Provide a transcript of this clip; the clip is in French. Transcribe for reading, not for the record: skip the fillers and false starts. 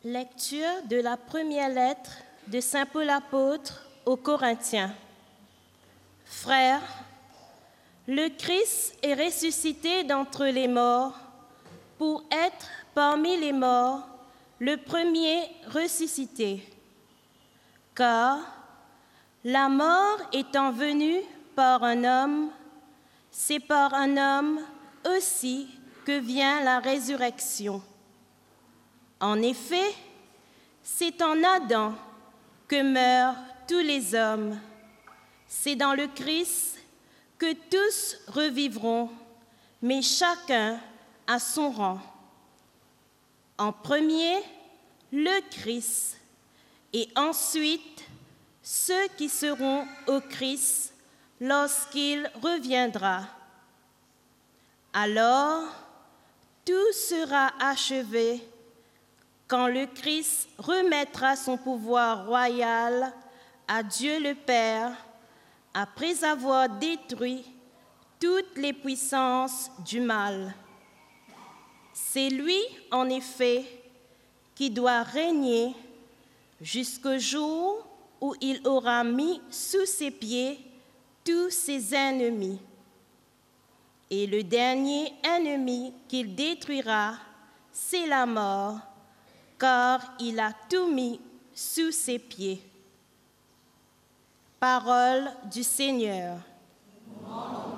Lecture de la première lettre de Saint Paul apôtre aux Corinthiens. Frères, le Christ est ressuscité d'entre les morts pour être parmi les morts le premier ressuscité. Car la mort étant venue par un homme, c'est par un homme aussi que vient la résurrection. En effet, c'est en Adam que meurent tous les hommes. C'est dans le Christ que tous revivront, mais chacun à son rang. En premier, le Christ, et ensuite ceux qui seront au Christ lorsqu'il reviendra. Alors, tout sera achevé quand le Christ remettra son pouvoir royal à Dieu le Père, après avoir détruit toutes les puissances du mal. C'est lui, en effet, qui doit régner jusqu'au jour où il aura mis sous ses pieds tous ses ennemis. Et le dernier ennemi qu'il détruira, c'est la mort, car il a tout mis sous ses pieds. Parole du Seigneur. Amen.